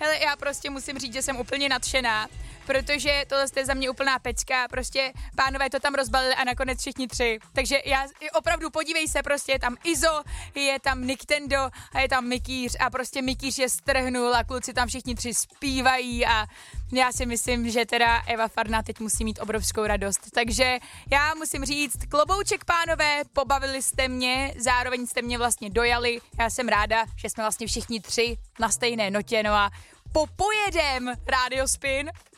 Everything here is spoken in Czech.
Hele, já prostě musím říct, že jsem úplně nadšená, protože tohle je za mě úplná pecka, prostě pánové to tam rozbalili a nakonec všichni 3. Takže já opravdu podívej se, prostě je tam Izo, je tam Nintendo a je tam Mikýř a prostě Mikýř je strhnul a kluci tam všichni 3 zpívají a já si myslím, že teda Eva Farná teď musí mít obrovskou radost. Takže já musím říct, klobouček pánové, pobavili jste mě, zároveň jste mě vlastně dojali. Já jsem ráda, že jsme vlastně všichni 3 na stejné notě, no a popojedem, Radio Spin.